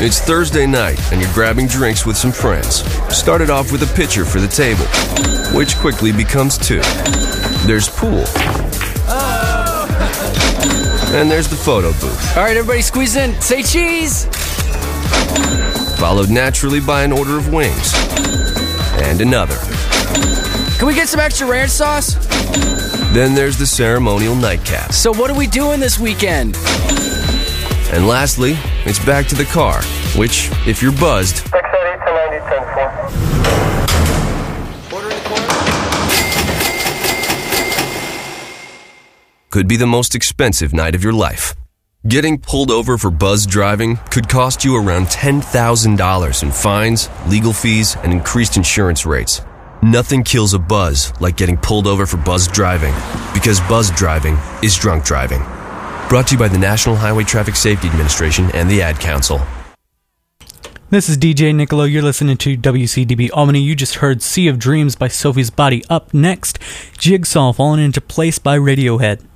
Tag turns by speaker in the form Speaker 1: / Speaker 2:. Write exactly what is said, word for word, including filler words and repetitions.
Speaker 1: It's Thursday night, and you're grabbing drinks with some friends. Started off with a pitcher for the table, which quickly becomes two. There's pool. And there's the photo booth.
Speaker 2: All right, everybody squeeze in. Say cheese!
Speaker 1: Followed naturally by an order of wings. And another.
Speaker 2: Can we get some extra ranch sauce?
Speaker 1: Then there's the ceremonial nightcap.
Speaker 2: So what are we doing this weekend?
Speaker 1: And lastly, it's back to the car, which, if you're buzzed,
Speaker 3: six eighty to ninety, ten four.
Speaker 1: could be the most expensive night of your life. Getting pulled over for buzz driving could cost you around ten thousand dollars in fines, legal fees, and increased insurance rates. Nothing kills a buzz like getting pulled over for buzz driving, because buzz driving is drunk driving. Brought to you by the National Highway Traffic Safety Administration and the Ad Council.
Speaker 4: This is D J Nicolo. You're listening to W C D B Albany. You just heard Sea of Dreams by Sophie's Body. Up next, Jigsaw Falling Into Place by Radiohead.